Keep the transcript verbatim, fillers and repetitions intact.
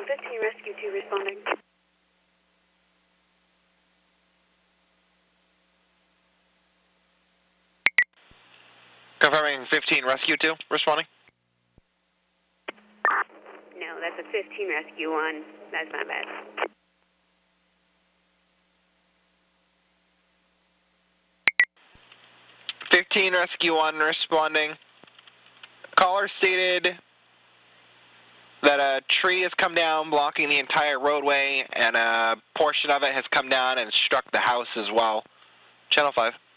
fifteen Rescue two responding. Confirming fifteen Rescue two responding. No, that's a fifteen Rescue one. That's not bad. fifteen Rescue one responding. Caller stated that a tree has come down blocking the entire roadway and a portion of it has come down and struck the house as well. Channel five.